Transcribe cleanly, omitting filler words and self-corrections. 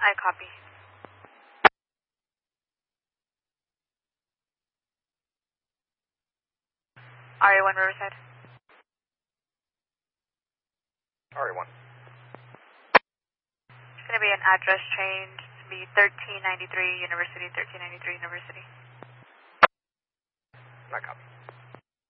I copy. RA1 Riverside. RA1. It's going to be an address change. It's going to be 1393 University, 1393 University. I copy.